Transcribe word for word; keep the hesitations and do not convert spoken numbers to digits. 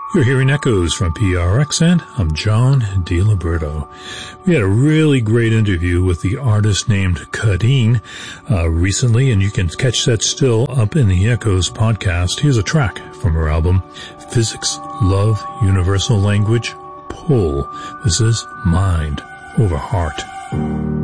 You're hearing Echoes from P R X, and I'm John DiLiberto. We had a really great interview with the artist named Kadeen uh, recently, and you can catch that still up in the Echoes podcast. Here's a track from her album, Physics, Love, Universal Language, Pull. This is Mind Over Heart.